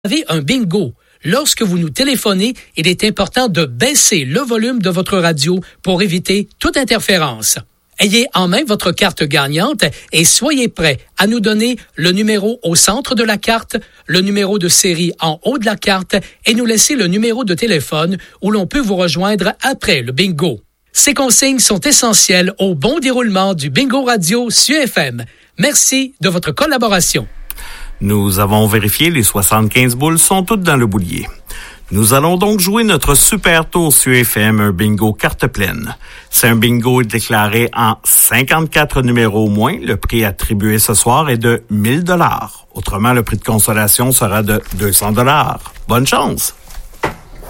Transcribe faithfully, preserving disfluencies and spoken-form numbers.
avez un bingo. Lorsque vous nous téléphonez, il est important de baisser le volume de votre radio pour éviter toute interférence. Ayez en main votre carte gagnante et soyez prêts à nous donner le numéro au centre de la carte, le numéro de série en haut de la carte et nous laisser le numéro de téléphone où l'on peut vous rejoindre après le bingo. Ces consignes sont essentielles au bon déroulement du Bingo Radio S U F M. Merci de votre collaboration. Nous avons vérifié, les soixante-quinze boules sont toutes dans le boulier. Nous allons donc jouer notre super tour S U F M, un bingo carte pleine. C'est un bingo déclaré en cinquante-quatre numéros au moins. Le prix attribué ce soir est de mille dollars. Autrement, le prix de consolation sera de deux cents dollars. Bonne chance!